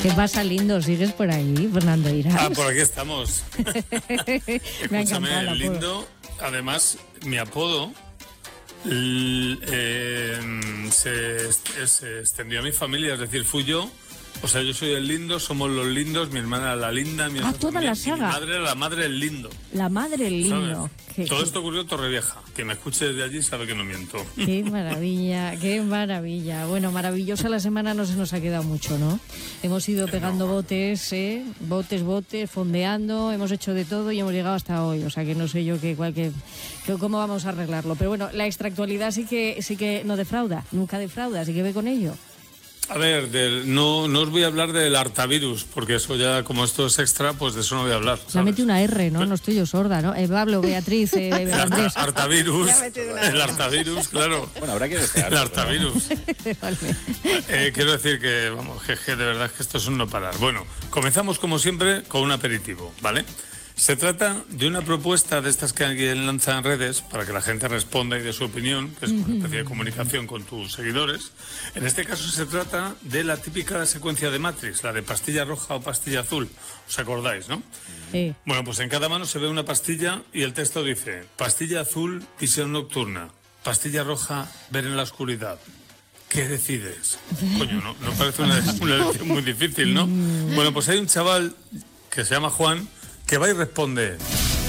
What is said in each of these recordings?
¿Qué pasa, lindo? ¿Sigues por ahí, Fernando Irás? Ah, por aquí estamos. Me ha Escúchame, encantado el lindo. Además, mi apodo se extendió a mi familia, es decir, fui yo. O sea, yo soy el lindo, somos los lindos, mi hermana era la linda, mi toda también, la saga. Y mi madre era la madre del lindo. La madre del lindo. Todo esto ocurrió en Torrevieja. Quien me escuche desde allí sabe que no miento. Qué maravilla, qué maravilla. Bueno, maravillosa la semana, no se nos ha quedado mucho, ¿no? Hemos ido pegando botes, botes, fondeando, hemos hecho de todo y hemos llegado hasta hoy. O sea, que no sé yo cómo vamos a arreglarlo. Pero bueno, la extractualidad sí que no defrauda, nunca defrauda, así que ve con ello. A ver, no os voy a hablar del hartavirus, porque eso ya, como esto es extra, pues de eso no voy a hablar. La mete una R, ¿no? No estoy yo sorda, ¿no? Pablo, Beatriz, Andrés. Hartavirus, el hartavirus, claro. Bueno, habrá que desearlo. El hartavirus. Vale. Quiero decir que, vamos, jeje, de verdad que esto es un no parar. Bueno, comenzamos como siempre con un aperitivo, ¿vale? Se trata de una propuesta de estas que alguien lanza en redes para que la gente responda y dé su opinión, que es una especie de comunicación con tus seguidores. En este caso se trata de la típica secuencia de Matrix, la de pastilla roja o pastilla azul. ¿Os acordáis, no? Sí. Bueno, pues en cada mano se ve una pastilla y el texto dice: pastilla azul, visión nocturna; pastilla roja, ver en la oscuridad. ¿Qué decides? Coño, no parece una elección muy difícil, ¿no? Bueno, pues hay un chaval que se llama Juan que va y responde: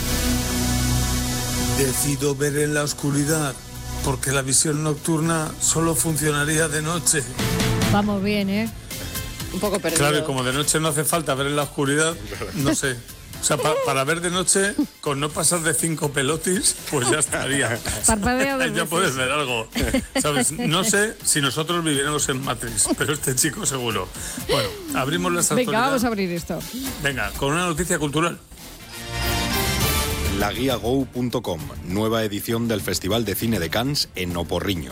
decido ver en la oscuridad porque la visión nocturna solo funcionaría de noche. Vamos bien, ¿eh? Un poco perdido. Claro, y como de noche no hace falta ver en la oscuridad, no sé. O sea, para ver de noche, con no pasar de 5 pelotis, pues ya estaría. Parpadea dos Ya veces. puedes ver algo. ¿Sabes? No sé si nosotros viviéramos en Matrix, pero este chico seguro. Bueno, abrimos las Venga, actualidades. vamos a abrir esto. Venga, con una noticia cultural. Laguiago.com, nueva edición del Festival de Cine de Cannes en Oporriño.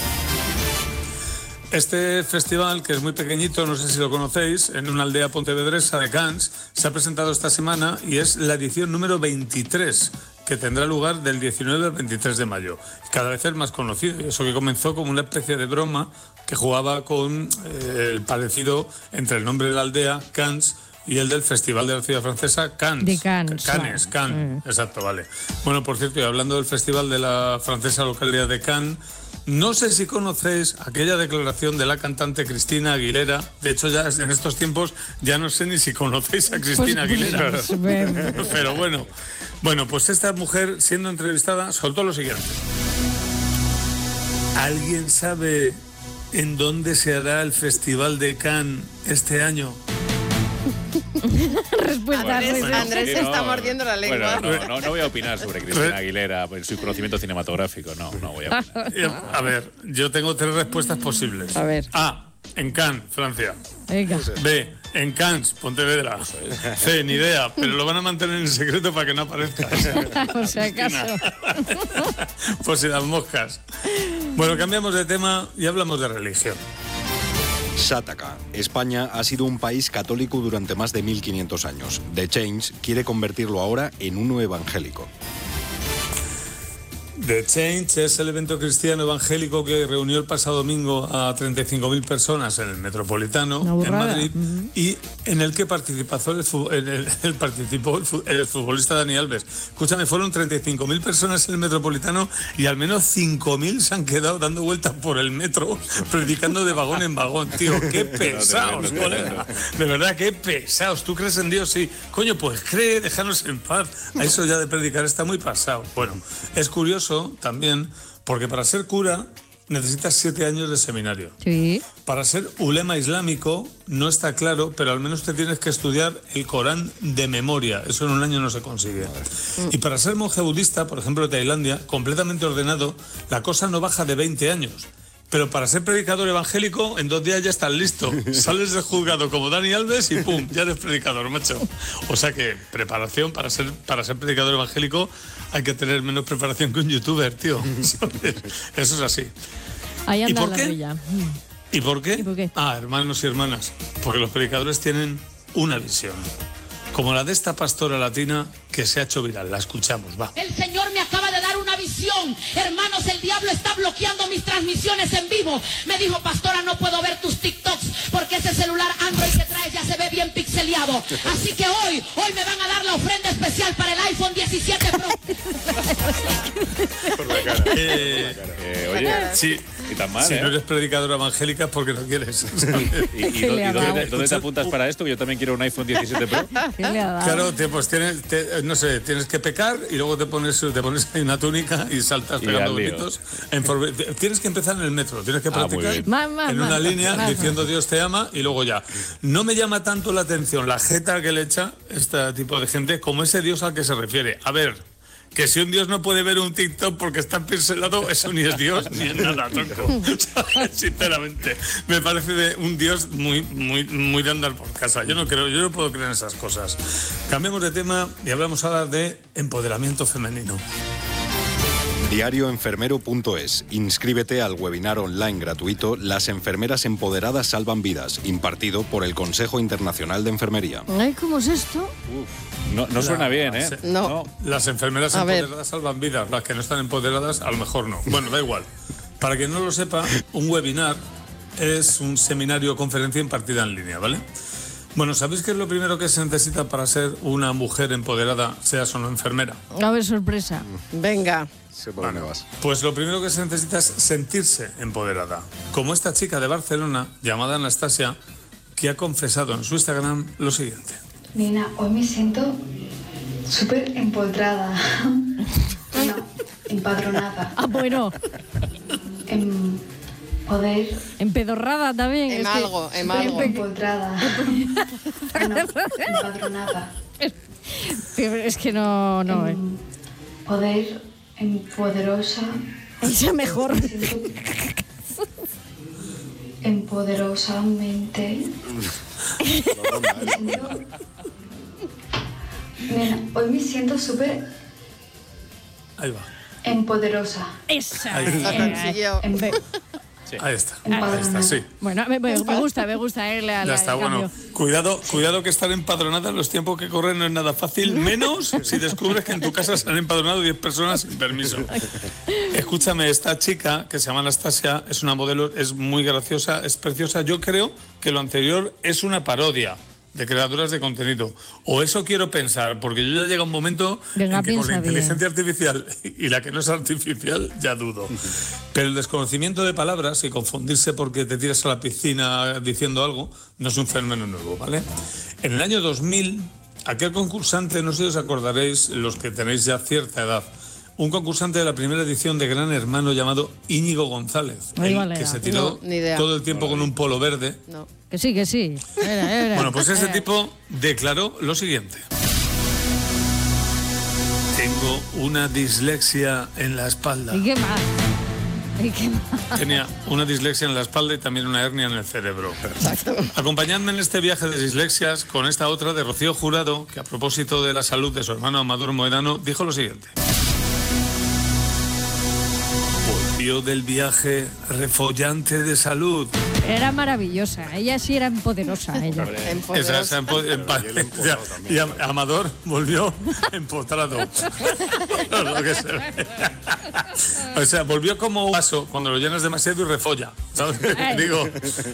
Este festival, que es muy pequeñito, no sé si lo conocéis, en una aldea pontevedresa de Cannes, se ha presentado esta semana y es la edición número 23, que tendrá lugar del 19 al 23 de mayo. Cada vez es más conocido, y eso que comenzó como una especie de broma que jugaba con el parecido entre el nombre de la aldea, Cannes, y el del Festival de la Ciudad Francesa, Cannes. De Cannes. Cannes, Cannes. Exacto, vale. Bueno, por cierto, y hablando del Festival de la francesa localidad de Cannes, no sé si conocéis aquella declaración de la cantante Cristina Aguilera. De hecho, ya en estos tiempos ya no sé ni si conocéis a Cristina Aguilera. Pero bueno, pues esta mujer, siendo entrevistada, soltó lo siguiente. ¿Alguien sabe en dónde se hará el Festival de Cannes este año? Respuesta. Andrés se está mordiendo la lengua. Bueno, no voy a opinar sobre Cristina Aguilera, pues, su conocimiento cinematográfico, no voy a opinar. A ver, yo tengo 3 respuestas posibles. A ver. A, en Cannes, Francia. Venga. B, en Cannes, Pontevedra. C, ni idea, pero lo van a mantener en secreto para que no aparezca. Por si acaso. Por si las moscas. Bueno, cambiamos de tema y hablamos de religión. Shataka. España ha sido un país católico durante más de 1500 años. The Change quiere convertirlo ahora en uno evangélico. The Change es el evento cristiano evangélico que reunió el pasado domingo a 35.000 personas en el Metropolitano, en Madrid, y en el que participó el futbolista Dani Alves. Escúchame, fueron 35.000 personas en el Metropolitano y al menos 5.000 se han quedado dando vueltas por el metro, predicando de vagón en vagón. Tío, qué pesados, colega. De verdad, qué pesados. ¿Tú crees en Dios? Sí. Coño, pues cree, déjanos en paz. A eso ya de predicar está muy pasado. Bueno, es curioso también, porque para ser cura necesitas 7 años de seminario. Sí. Para ser ulema islámico no está claro, pero al menos te tienes que estudiar el Corán de memoria. Eso en un año no se consigue. Y para ser monje budista, por ejemplo, de Tailandia, completamente ordenado, la cosa no baja de 20 años. Pero para ser predicador evangélico, en 2 días ya estás listo. Sales del juzgado como Dani Alves y ¡pum! Ya eres predicador, macho. O sea que preparación para ser predicador evangélico hay que tener menos preparación que un youtuber, tío. ¿Sabes? Eso es así. Ahí anda ¿Y por la qué? rilla. ¿Y por qué? ¿Y por qué? Hermanos y hermanas, porque los predicadores tienen una visión. Como la de esta pastora latina que se ha hecho viral. La escuchamos, va. El Señor me acaba de dar una visión. Hermanos, el diablo está bloqueando mis transmisiones en vivo. Me dijo, pastora, no puedo ver tus TikToks porque ese celular Android que traes ya se ve Así que hoy me van a dar la ofrenda especial para el iPhone 17 Pro. Por la cara. Oye, sí. Y tan mal, si no eres predicadora evangélica es porque no quieres. ¿Y dónde te apuntas para esto? Que yo también quiero un iPhone 17 Pro. ¿Qué le ha dado? Claro, pues tienes que pecar y luego te pones ahí una túnica y saltas pegando gritos. Tienes que empezar en el metro, tienes que practicar en una línea diciendo Dios te ama y luego ya. No me llama tanto la atención la jeta que le echa este tipo de gente como ese Dios al que se refiere. A ver, que si un Dios no puede ver un TikTok porque está pincelado, eso ni es Dios ni es nada, tronco. Sinceramente, me parece un Dios muy de andar por casa. Yo no puedo creer en esas cosas. Cambiemos de tema y hablamos ahora de empoderamiento femenino. Diarioenfermero.es. Inscríbete al webinar online gratuito Las enfermeras empoderadas salvan vidas, impartido por el Consejo Internacional de Enfermería. Ay, ¿cómo es esto? No suena bien, ¿eh? No. Las enfermeras empoderadas salvan vidas, las que no están empoderadas a lo mejor no. Bueno, da igual. Para quien no lo sepa, un webinar es un seminario o conferencia impartida en línea, ¿vale? Bueno, ¿sabéis qué es lo primero que se necesita para ser una mujer empoderada, seas o no enfermera? A ver, sorpresa. Venga. Pues lo primero que se necesita es sentirse empoderada. Como esta chica de Barcelona, llamada Anastasia, que ha confesado en su Instagram lo siguiente. Nina, hoy me siento súper empoderada. No, empadronada. Ah, bueno. En poder... Empedorrada también. En algo. Empoderada. No, empadronada. Pero es que no. Poder... Empoderosa. Ella mejor. Empoderosamente. Hoy me siento súper. Ahí va. Empoderosa. Esa. Lo consiguió. Ahí está, sí. Bueno, me gusta Ya está, bueno. Cuidado que estar empadronada en los tiempos que corren no es nada fácil, menos si descubres que en tu casa se han empadronado 10 personas sin permiso. Escúchame, esta chica, que se llama Anastasia, es una modelo, es muy graciosa, es preciosa. Yo creo que lo anterior es una parodia de creadoras de contenido. O eso quiero pensar, porque yo ya llega un momento en que con la inteligencia artificial y la que no es artificial, ya dudo. Pero el desconocimiento de palabras y confundirse porque te tiras a la piscina diciendo algo, no es un fenómeno nuevo, ¿vale? En el año 2000, aquel concursante, no sé si os acordaréis, los que tenéis ya cierta edad, un concursante de la primera edición de Gran Hermano llamado Íñigo González, que se tiró todo el tiempo con un polo verde. No. Que sí. Era. Bueno, pues ese tipo declaró lo siguiente. Tengo una dislexia en la espalda. ¿Y qué más? Tenía una dislexia en la espalda y también una hernia en el cerebro. Exacto. Acompañadme en este viaje de dislexias con esta otra de Rocío Jurado, que a propósito de la salud de su hermano Amador Moedano, dijo lo siguiente. Volvió del viaje refollante de salud. Era maravillosa, ella sí era empoderosa. Ella. Y Amador volvió empotrado. O sea, volvió como un vaso cuando lo llenas demasiado y refolla, ¿sabes? Digo,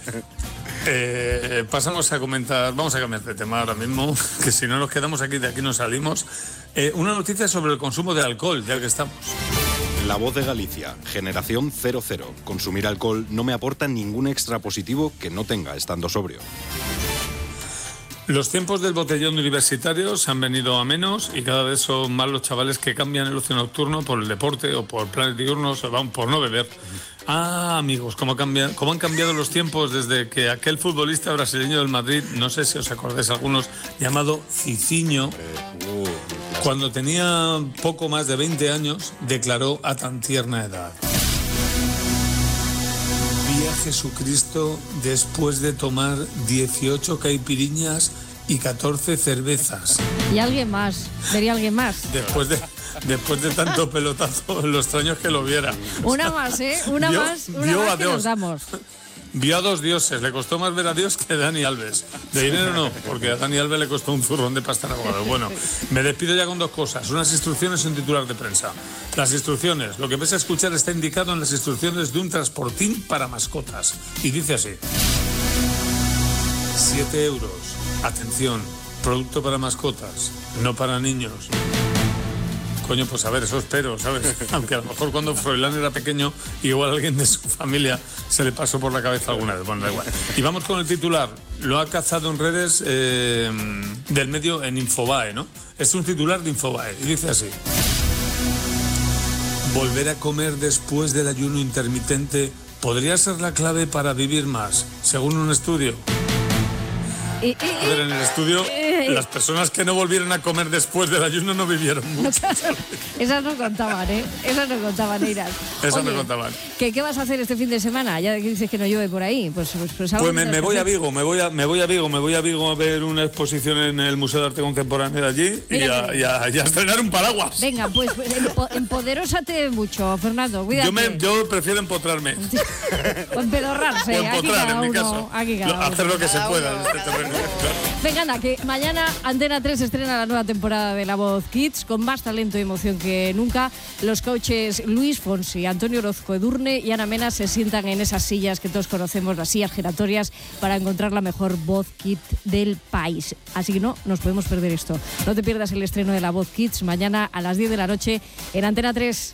pasamos a comentar, vamos a cambiar de tema ahora mismo, que si no nos quedamos aquí, de aquí no salimos. Una noticia sobre el consumo de alcohol, ya que estamos. La Voz de Galicia, generación 00. Consumir alcohol no me aporta ningún extra positivo que no tenga estando sobrio. Los tiempos del botellón universitario se han venido a menos y cada vez son más los chavales que cambian el ocio nocturno por el deporte o por planes diurnos o van por no beber. Ah, amigos, ¿cómo han cambiado los tiempos desde que aquel futbolista brasileño del Madrid, no sé si os acordáis algunos, llamado Cicinho, cuando tenía poco más de 20 años, declaró a tan tierna edad: vi a Jesucristo después de tomar 18 caipiriñas y 14 cervezas. ¿Y alguien más? ¿Vería alguien más? Después de tanto pelotazo, lo extraño es que lo viera. Una más, ¿eh? Una más que nos damos. Vio a dos dioses, le costó más ver a Dios que a Dani Alves. De dinero no, porque a Dani Alves le costó un zurrón de pasta aguado. Bueno, me despido ya con dos cosas, unas instrucciones y un titular de prensa. Las instrucciones, lo que vais a escuchar está indicado en las instrucciones de un transportín para mascotas. Y dice así: 7 euros, atención, producto para mascotas, no para niños. Coño, pues a ver, eso espero, ¿sabes? Aunque a lo mejor cuando Froilán era pequeño, igual a alguien de su familia se le pasó por la cabeza alguna vez. Bueno, da igual. Y vamos con el titular. Lo ha cazado en redes del medio en Infobae, ¿no? Es un titular de Infobae y dice así. Volver a comer después del ayuno intermitente podría ser la clave para vivir más, según un estudio. A ver, en el estudio, las personas que no volvieron a comer después del ayuno no vivieron mucho. Esas no contaban, ¿eh? Esas no contaban, Eiras. Esas no contaban. ¿Qué vas a hacer este fin de semana? Ya que dices que no llueve por ahí. Pues me voy a Vigo, me voy a Vigo a ver una exposición en el Museo de Arte Contemporáneo de allí y a estrenar un paraguas. Venga, pues empoderósate mucho, Fernando, cuídate. Yo prefiero empotrarme. O empedorrarse. O empotrar, en mi caso. Hacer lo que se pueda en este terreno. Venga, anda, que mañana Antena 3 estrena la nueva temporada de La Voz Kids con más talento y emoción que nunca. Los coaches Luis Fonsi, Antonio Orozco, Edurne y Ana Mena se sientan en esas sillas que todos conocemos, las sillas giratorias, para encontrar la mejor voz kid del país. Así que no nos podemos perder esto. No te pierdas el estreno de La Voz Kids mañana a las 10 de la noche en Antena 3.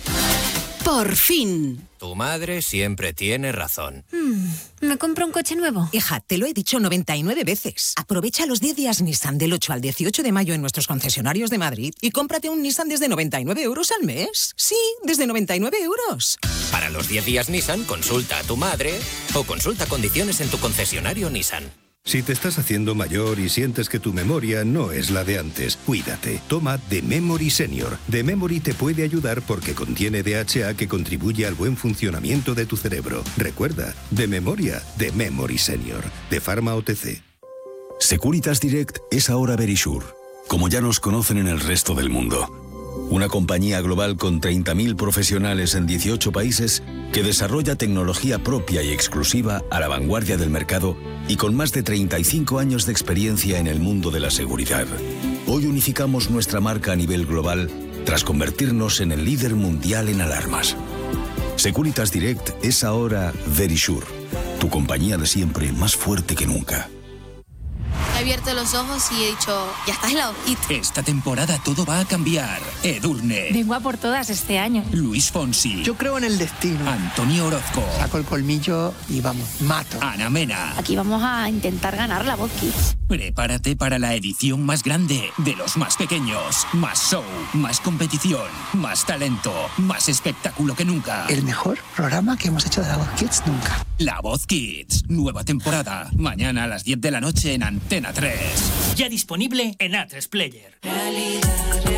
Por fin. Tu madre siempre tiene razón. ¿Me compro un coche nuevo? Hija, te lo he dicho 99 veces. Aprovecha los 10 días Nissan del 8 al 18 de mayo en nuestros concesionarios de Madrid y cómprate un Nissan desde 99 euros al mes. Sí, desde 99 euros. Para los 10 días Nissan, consulta a tu madre o consulta condiciones en tu concesionario Nissan. Si te estás haciendo mayor y sientes que tu memoria no es la de antes, cuídate. Toma The Memory Senior. The Memory te puede ayudar porque contiene DHA que contribuye al buen funcionamiento de tu cerebro. Recuerda, de memoria, The Memory Senior. De Pharma OTC. Securitas Direct es ahora Verisure, como ya nos conocen en el resto del mundo. Una compañía global con 30.000 profesionales en 18 países que desarrolla tecnología propia y exclusiva a la vanguardia del mercado y con más de 35 años de experiencia en el mundo de la seguridad. Hoy unificamos nuestra marca a nivel global tras convertirnos en el líder mundial en alarmas. Securitas Direct es ahora Verisure, tu compañía de siempre más fuerte que nunca. He abierto los ojos y he dicho, ya está en La Voz Kids. Esta temporada todo va a cambiar. Edurne. Vengo a por todas este año. Luis Fonsi. Yo creo en el destino. Antonio Orozco. Saco el colmillo y vamos, mato. Ana Mena. Aquí vamos a intentar ganar La Voz Kids. Prepárate para la edición más grande de los más pequeños. Más show, más competición, más talento, más espectáculo que nunca. El mejor programa que hemos hecho de La Voz Kids nunca. La Voz Kids, nueva temporada. Mañana a las 10 de la noche en Antena 3. Ya disponible en A3 Player. Realidad.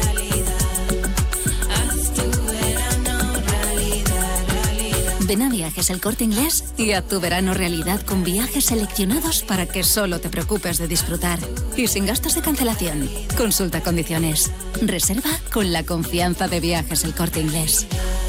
Haz tu verano realidad. Ven a Viajes El Corte Inglés y haz tu verano realidad con viajes seleccionados para que solo te preocupes de disfrutar. Y sin gastos de cancelación. Consulta condiciones. Reserva con la confianza de Viajes El Corte Inglés.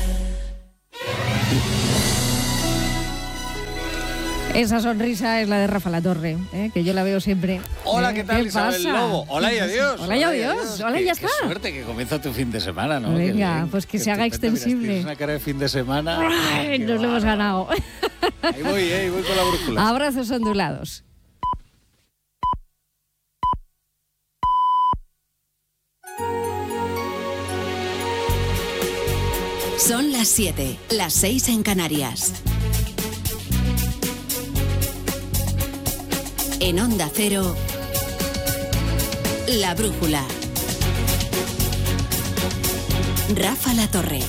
Esa sonrisa es la de Rafa Latorre, que yo la veo siempre. Hola, ¿qué tal, ¿Qué Isabel pasa? Lobo? Hola y adiós. Hola y adiós. Hola y ya está. Qué suerte que comienza tu fin de semana, ¿no? Venga, pues que se haga extensible. Tienes una cara de fin de semana. Ay, nos lo hemos ganado. Ahí voy con la brújula. Abrazos ondulados. Son las 7, las 6 en Canarias. En Onda Cero, La Brújula. Rafa Latorre.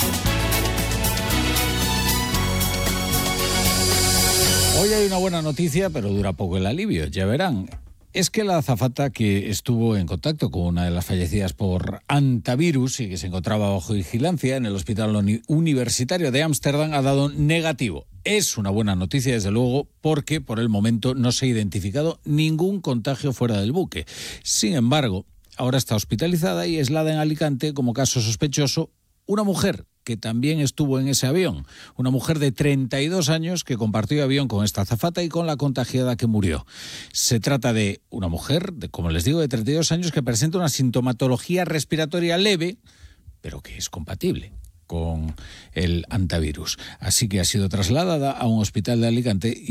Hoy hay una buena noticia, pero dura poco el alivio, ya verán. Es que la azafata que estuvo en contacto con una de las fallecidas por hantavirus y que se encontraba bajo vigilancia en el Hospital Universitario de Ámsterdam ha dado negativo. Es una buena noticia, desde luego, porque por el momento no se ha identificado ningún contagio fuera del buque. Sin embargo, ahora está hospitalizada y aislada en Alicante como caso sospechoso una mujer que también estuvo en ese avión. Una mujer de 32 años que compartió avión con esta azafata y con la contagiada que murió. Se trata de una mujer, como les digo, de 32 años que presenta una sintomatología respiratoria leve, pero que es compatible con el hantavirus. Así que ha sido trasladada a un hospital de Alicante y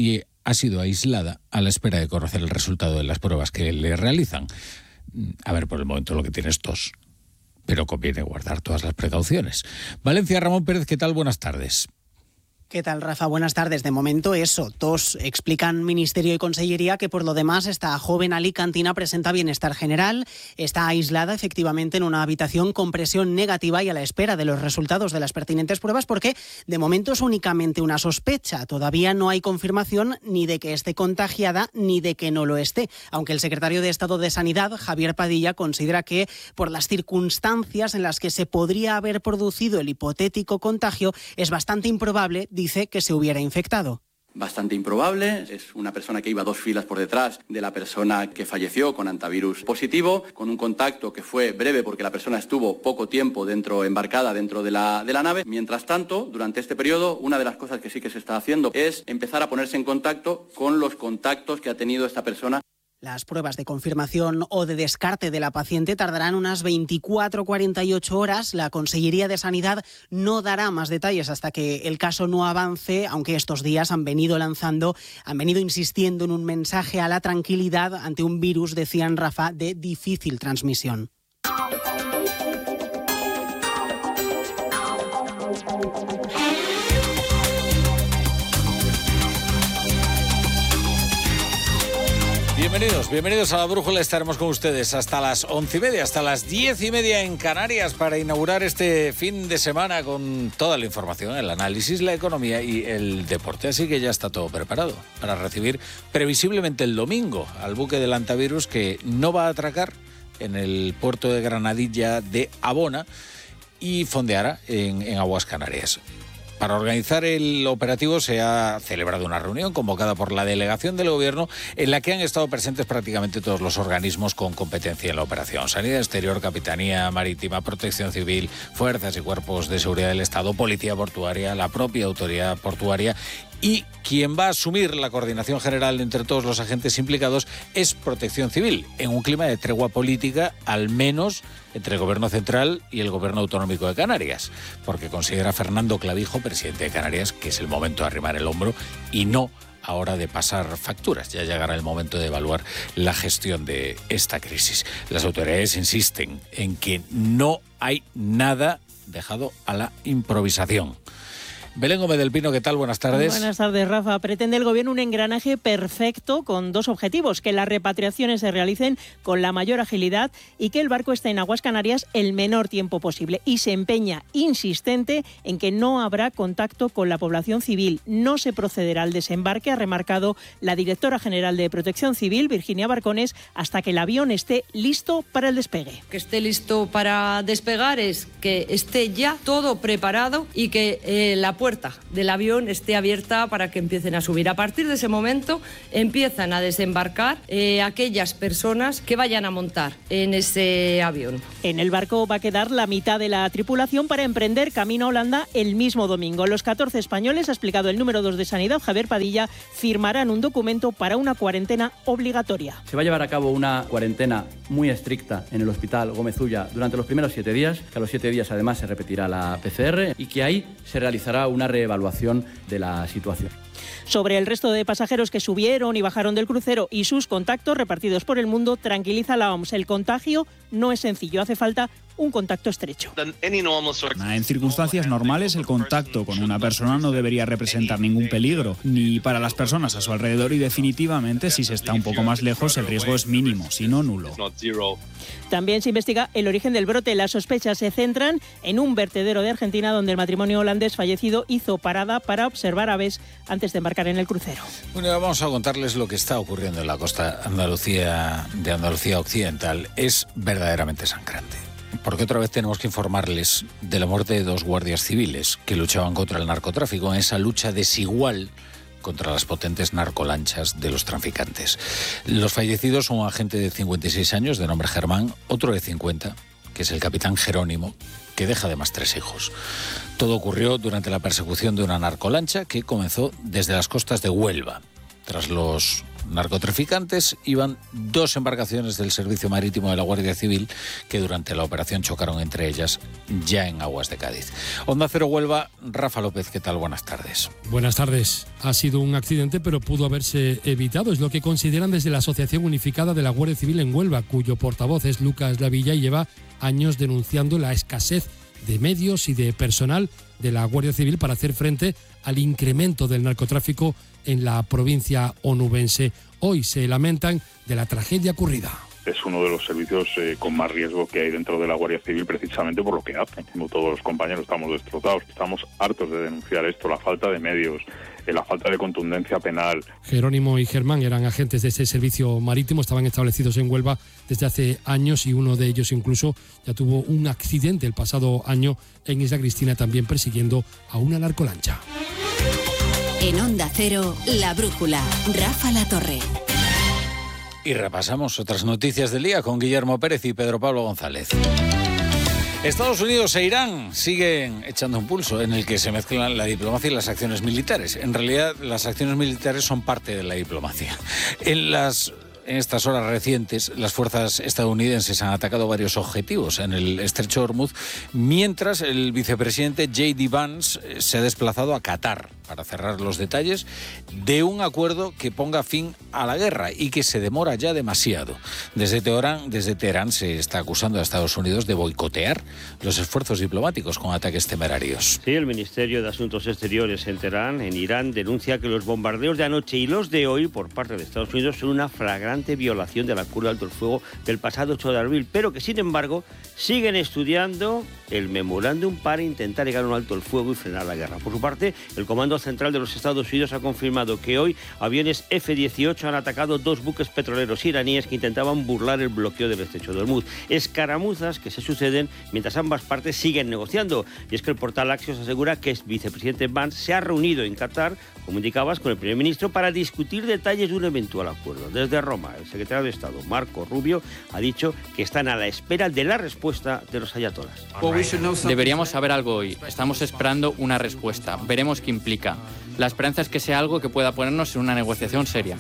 ha sido aislada a la espera de conocer el resultado de las pruebas que le realizan. A ver, por el momento lo que tiene es tos, pero conviene guardar todas las precauciones. Valencia, Ramón Pérez, ¿qué tal? Buenas tardes. ¿Qué tal, Rafa? Buenas tardes. De momento eso, tos. Explican Ministerio y Consellería que por lo demás esta joven alicantina presenta bienestar general, está aislada efectivamente en una habitación con presión negativa y a la espera de los resultados de las pertinentes pruebas porque de momento es únicamente una sospecha. Todavía no hay confirmación ni de que esté contagiada ni de que no lo esté, aunque el secretario de Estado de Sanidad, Javier Padilla, considera que por las circunstancias en las que se podría haber producido el hipotético contagio es bastante improbable, dice, que se hubiera infectado. Bastante improbable, es una persona que iba 2 filas por detrás de la persona que falleció con hantavirus positivo, con un contacto que fue breve porque la persona estuvo poco tiempo embarcada dentro de la nave. Mientras tanto, durante este periodo, una de las cosas que sí que se está haciendo es empezar a ponerse en contacto con los contactos que ha tenido esta persona. Las pruebas de confirmación o de descarte de la paciente tardarán unas 24-48 horas. La Consellería de Sanidad no dará más detalles hasta que el caso no avance, aunque estos días han venido insistiendo en un mensaje a la tranquilidad ante un virus, decían, Rafa, de difícil transmisión. Bienvenidos a La Brújula. Estaremos con ustedes hasta las 11:30, hasta las 10:30 en Canarias para inaugurar este fin de semana con toda la información, el análisis, la economía y el deporte. Así que ya está todo preparado para recibir previsiblemente el domingo al buque del hantavirus que no va a atracar en el puerto de Granadilla de Abona y fondeará en aguas canarias. Para organizar el operativo se ha celebrado una reunión convocada por la delegación del Gobierno en la que han estado presentes prácticamente todos los organismos con competencia en la operación. Sanidad Exterior, Capitanía Marítima, Protección Civil, Fuerzas y Cuerpos de Seguridad del Estado, Policía Portuaria, la propia Autoridad Portuaria. Y quien va a asumir la coordinación general entre todos los agentes implicados es Protección Civil, en un clima de tregua política, al menos entre el Gobierno Central y el Gobierno Autonómico de Canarias, porque considera Fernando Clavijo, presidente de Canarias, que es el momento de arrimar el hombro y no ahora de pasar facturas. Ya llegará el momento de evaluar la gestión de esta crisis. Las autoridades insisten en que no hay nada dejado a la improvisación. Belén Gómez del Pino, ¿qué tal? Buenas tardes. Buenas tardes, Rafa. Pretende el Gobierno un engranaje perfecto con 2 objetivos: que las repatriaciones se realicen con la mayor agilidad y que el barco esté en aguas canarias el menor tiempo posible. Y se empeña insistente en que no habrá contacto con la población civil. No se procederá al desembarque, ha remarcado la directora general de Protección Civil, Virginia Barcones, hasta que el avión esté listo para el despegue. Que esté listo para despegar es que esté ya todo preparado y que la puerta del avión esté abierta para que empiecen a subir. A partir de ese momento empiezan a desembarcar aquellas personas que vayan a montar en ese avión. En el barco va a quedar la mitad de la tripulación para emprender camino a Holanda el mismo domingo. Los 14 españoles, ha explicado el número 2 de Sanidad, Javier Padilla, firmarán un documento para una cuarentena obligatoria. Se va a llevar a cabo una cuarentena muy estricta en el Hospital Gómez Ulla durante los primeros 7 días, que a los 7 días además se repetirá la PCR y que ahí se realizará una reevaluación de la situación. Sobre el resto de pasajeros que subieron y bajaron del crucero y sus contactos repartidos por el mundo, tranquiliza la OMS. El contagio no es sencillo, hace falta un contacto estrecho. En circunstancias normales, el contacto con una persona no debería representar ningún peligro, ni para las personas a su alrededor, y definitivamente si se está un poco más lejos el riesgo es mínimo, si no nulo. También se investiga el origen del brote. Las sospechas se centran en un vertedero de Argentina donde el matrimonio holandés fallecido hizo parada para observar aves antes de embarcar en el crucero. Bueno, vamos a contarles lo que está ocurriendo en la costa de Andalucía Occidental. Es verdaderamente sangrante, porque otra vez tenemos que informarles de la muerte de 2 guardias civiles que luchaban contra el narcotráfico en esa lucha desigual contra las potentes narcolanchas de los traficantes. Los fallecidos son un agente de 56 años de nombre Germán, otro de 50, que es el capitán Jerónimo, que deja además 3 hijos. Todo ocurrió durante la persecución de una narcolancha que comenzó desde las costas de Huelva. Tras los narcotraficantes iban 2 embarcaciones del Servicio Marítimo de la Guardia Civil que durante la operación chocaron entre ellas ya en aguas de Cádiz. Onda Cero Huelva, Rafa López, ¿qué tal? Buenas tardes. Buenas tardes. Ha sido un accidente, pero pudo haberse evitado. Es lo que consideran desde la Asociación Unificada de la Guardia Civil en Huelva, cuyo portavoz es Lucas Lavilla y lleva años denunciando la escasez de medios y de personal de la Guardia Civil para hacer frente al incremento del narcotráfico en la provincia onubense. Hoy se lamentan de la tragedia ocurrida. Es uno de los servicios con más riesgo que hay dentro de la Guardia Civil, precisamente por lo que hacen. Como todos los compañeros estamos destrozados, estamos hartos de denunciar esto, la falta de medios, la falta de contundencia penal. Jerónimo y Germán eran agentes de ese servicio marítimo, estaban establecidos en Huelva desde hace años y uno de ellos incluso ya tuvo un accidente el pasado año en Isla Cristina, también persiguiendo a una narcolancha. En Onda Cero, La Brújula, Rafa Latorre. Y repasamos otras noticias del día con Guillermo Pérez y Pedro Pablo González. Estados Unidos e Irán siguen echando un pulso en el que se mezclan la diplomacia y las acciones militares. En realidad, las acciones militares son parte de la diplomacia. En estas horas recientes, las fuerzas estadounidenses han atacado varios objetivos en el estrecho de Hormuz, mientras el vicepresidente J.D. Vance se ha desplazado a Qatar para cerrar los detalles de un acuerdo que ponga fin a la guerra y que se demora ya demasiado. Desde Teherán se está acusando a Estados Unidos de boicotear los esfuerzos diplomáticos con ataques temerarios. Sí, el Ministerio de Asuntos Exteriores en Teherán, en Irán, denuncia que los bombardeos de anoche y los de hoy por parte de Estados Unidos son una flagrante violación del acuerdo de alto el fuego del pasado 8 de abril, pero que sin embargo siguen estudiando el memorándum para intentar llegar a un alto el fuego y frenar la guerra. Por su parte, el Comando Central de los Estados Unidos ha confirmado que hoy aviones F-18 han atacado 2 buques petroleros iraníes que intentaban burlar el bloqueo del estrecho de Hormuz. Escaramuzas que se suceden mientras ambas partes siguen negociando. Y es que el portal Axios asegura que el vicepresidente Vance se ha reunido en Qatar, como indicabas, con el primer ministro para discutir detalles de un eventual acuerdo. Desde Roma, el secretario de Estado, Marco Rubio, ha dicho que están a la espera de la respuesta de los ayatolas. Deberíamos saber algo hoy. Estamos esperando una respuesta. Veremos qué implica. La esperanza es que sea algo que pueda ponernos en una negociación seria.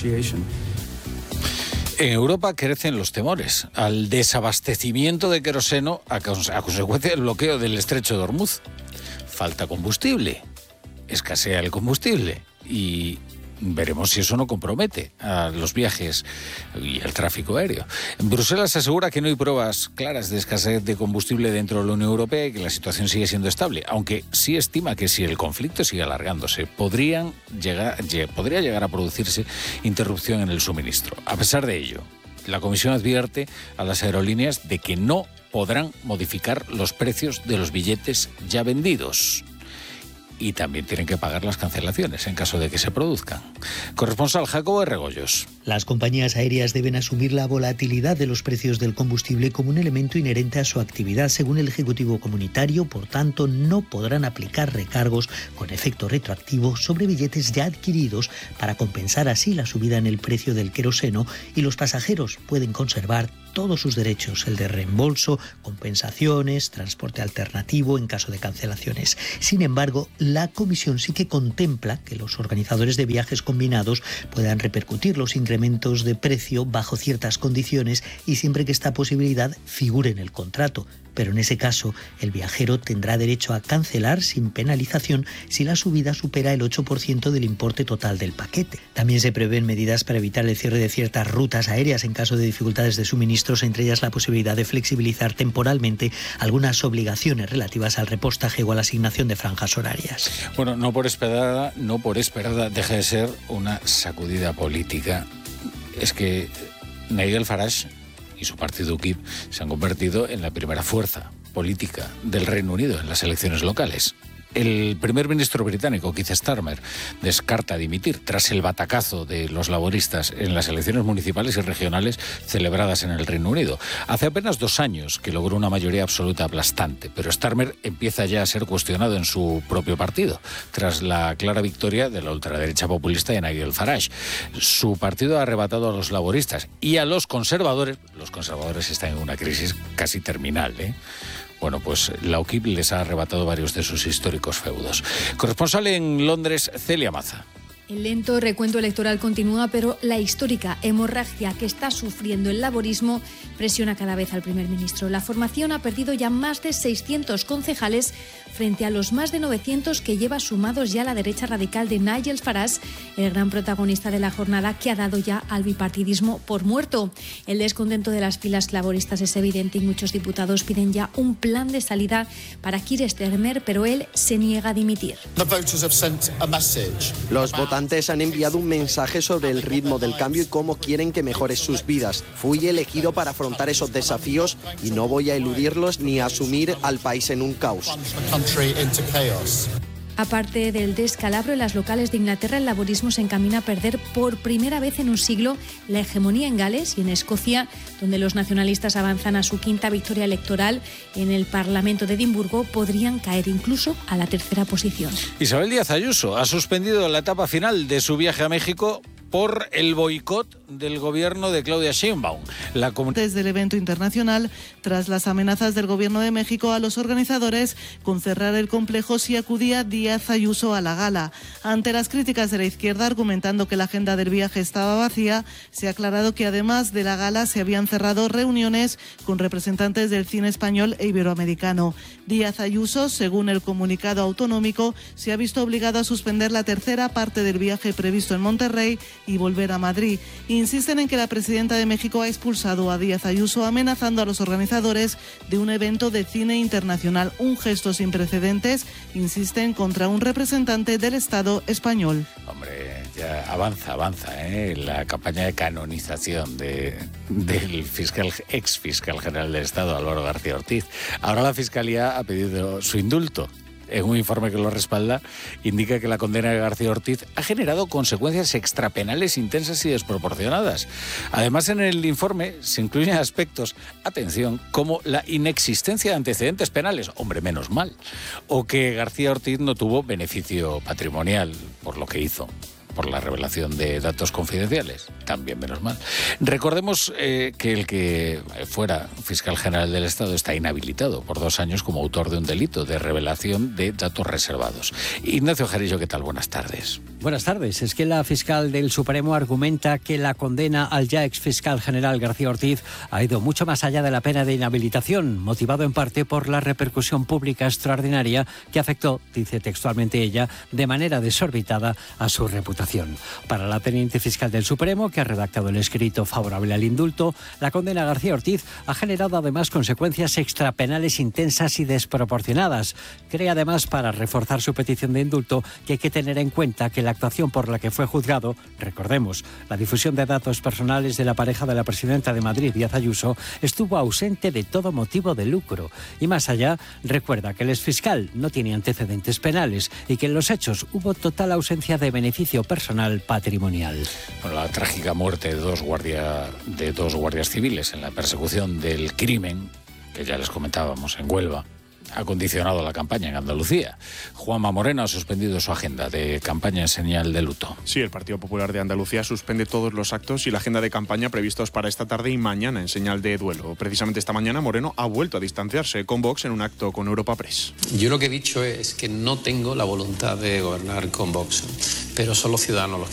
En Europa crecen los temores al desabastecimiento de queroseno a consecuencia del bloqueo del estrecho de Hormuz. Falta combustible, escasea el combustible y veremos si eso no compromete a los viajes y el tráfico aéreo. Bruselas asegura que no hay pruebas claras de escasez de combustible dentro de la Unión Europea y que la situación sigue siendo estable, aunque sí estima que si el conflicto sigue alargándose, podría llegar a producirse interrupción en el suministro. A pesar de ello, la Comisión advierte a las aerolíneas de que no podrán modificar los precios de los billetes ya vendidos. Y también tienen que pagar las cancelaciones en caso de que se produzcan. Corresponsal Jacobo de Regoyos. Las compañías aéreas deben asumir la volatilidad de los precios del combustible como un elemento inherente a su actividad, según el Ejecutivo Comunitario. Por tanto, no podrán aplicar recargos con efecto retroactivo sobre billetes ya adquiridos para compensar así la subida en el precio del queroseno, y los pasajeros pueden conservar todos sus derechos, el de reembolso, compensaciones, transporte alternativo en caso de cancelaciones. Sin embargo, la Comisión sí que contempla que los organizadores de viajes combinados puedan repercutir los incrementos de precio bajo ciertas condiciones y siempre que esta posibilidad figure en el contrato. Pero en ese caso, el viajero tendrá derecho a cancelar sin penalización si la subida supera el 8% del importe total del paquete. También se prevén medidas para evitar el cierre de ciertas rutas aéreas en caso de dificultades de suministros, entre ellas la posibilidad de flexibilizar temporalmente algunas obligaciones relativas al repostaje o a la asignación de franjas horarias. Bueno, no por esperada deja de ser una sacudida política. Es que Nigel Farage y su partido UKIP se han convertido en la primera fuerza política del Reino Unido en las elecciones locales. El primer ministro británico, Keir Starmer, descarta dimitir tras el batacazo de los laboristas en las elecciones municipales y regionales celebradas en el Reino Unido. Hace apenas 2 años que logró una mayoría absoluta aplastante, pero Starmer empieza ya a ser cuestionado en su propio partido, tras la clara victoria de la ultraderecha populista de Nigel Farage. Su partido ha arrebatado a los laboristas y a los conservadores. Los conservadores están en una crisis casi terminal, Bueno, pues la UKIP les ha arrebatado varios de sus históricos feudos. Corresponsal en Londres, Celia Maza. El lento recuento electoral continúa, pero la histórica hemorragia que está sufriendo el laborismo presiona cada vez al primer ministro. La formación ha perdido ya más de 600 concejales frente a los más de 900 que lleva sumados ya la derecha radical de Nigel Farage, el gran protagonista de la jornada que ha dado ya al bipartidismo por muerto. El descontento de las filas laboristas es evidente y muchos diputados piden ya un plan de salida para Keir Starmer, pero él se niega a dimitir. Los votantes han enviado un mensaje sobre el ritmo del cambio y cómo quieren que mejore sus vidas. Fui elegido para afrontar esos desafíos y no voy a eludirlos ni a asumir al país en un caos. Aparte del descalabro en las locales de Inglaterra, el laborismo se encamina a perder por primera vez en un siglo la hegemonía en Gales y en Escocia, donde los nacionalistas avanzan a su quinta victoria electoral. En el Parlamento de Edimburgo podrían caer incluso a la tercera posición. Isabel Díaz Ayuso ha suspendido la etapa final de su viaje a México por el boicot del gobierno de Claudia Sheinbaum. Desde el evento internacional, tras las amenazas del gobierno de México a los organizadores con cerrar el complejo si acudía Díaz Ayuso a la gala. Ante las críticas de la izquierda argumentando que la agenda del viaje estaba vacía, se ha aclarado que además de la gala se habían cerrado reuniones con representantes del cine español e iberoamericano. Díaz Ayuso, según el comunicado autonómico, se ha visto obligado a suspender la tercera parte del viaje previsto en Monterrey y volver a Madrid. Insisten en que la presidenta de México ha expulsado a Díaz Ayuso amenazando a los organizadores de un evento de cine internacional, un gesto sin precedentes, insisten, contra un representante del Estado español. Hombre, ya avanza la campaña de canonización del ex fiscal general del Estado, Álvaro García Ortiz. Ahora la Fiscalía ha pedido su indulto. En un informe que lo respalda, indica que la condena de García Ortiz ha generado consecuencias extrapenales intensas y desproporcionadas. Además, en el informe se incluyen aspectos, atención, como la inexistencia de antecedentes penales, hombre, menos mal, o que García Ortiz no tuvo beneficio patrimonial por lo que hizo, por la revelación de datos confidenciales, también menos mal. Recordemos que el que fuera fiscal general del Estado está inhabilitado por 2 años como autor de un delito de revelación de datos reservados. Ignacio Jarillo, ¿qué tal? Buenas tardes. Buenas tardes. Es que la fiscal del Supremo argumenta que la condena al ya ex fiscal general García Ortiz ha ido mucho más allá de la pena de inhabilitación, motivado en parte por la repercusión pública extraordinaria que afectó, dice textualmente ella, de manera desorbitada a su reputación. Para la teniente fiscal del Supremo, que ha redactado el escrito favorable al indulto, la condena a García Ortiz ha generado además consecuencias extrapenales intensas y desproporcionadas. Cree además, para reforzar su petición de indulto, que hay que tener en cuenta que la actuación por la que fue juzgado, recordemos, la difusión de datos personales de la pareja de la presidenta de Madrid, Díaz Ayuso, estuvo ausente de todo motivo de lucro. Y más allá, recuerda que el exfiscal no tiene antecedentes penales y que en los hechos hubo total ausencia de beneficio personal patrimonial. Bueno, la trágica muerte de dos guardias civiles en la persecución del crimen, que ya les comentábamos en Huelva, ha condicionado la campaña en Andalucía. Juanma Moreno ha suspendido su agenda de campaña en señal de luto. Sí, el Partido Popular de Andalucía suspende todos los actos y la agenda de campaña previstos para esta tarde y mañana en señal de duelo. Precisamente esta mañana Moreno ha vuelto a distanciarse con Vox en un acto con Europa Press. Yo lo que he dicho es que no tengo la voluntad de gobernar con Vox, pero son los ciudadanos los